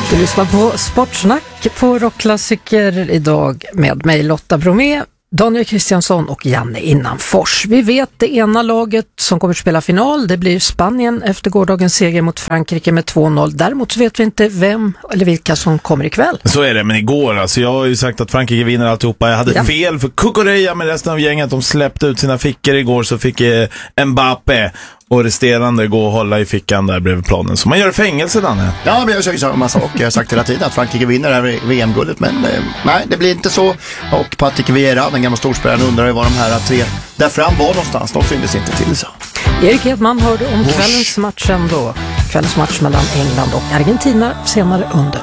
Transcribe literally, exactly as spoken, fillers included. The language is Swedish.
Du lyssnar på Sportsnack på Rockklassiker idag med mig Lotta Bromé, Daniel Kristiansson och Janne Innanfors. Vi vet det ena laget som kommer att spela final, det blir Spanien efter gårdagens seger mot Frankrike med två noll. Däremot så vet vi inte vem eller vilka som kommer ikväll. Så är det, men igår, alltså jag har ju sagt att Frankrike vinner alltihopa. Jag hade ja. fel för Kukureya med resten av gänget. De släppte ut sina fickor igår, så fick eh, Mbappé och resterande gå och hålla i fickan där bredvid planen. Så man gör fängelse, Danne. Ja, men jag säger samma sak. Jag har sagt hela tiden att Frankrike vinner det här V M-guldet. Men eh, nej, det blir inte så. Och Patrick Vieira, den gamla storspelaren, undrar ju var de här tre där fram var någonstans. De syntes inte till så. Erik Hedman hörde om kvällens match ändå. Kvällens match mellan England och Argentina senare under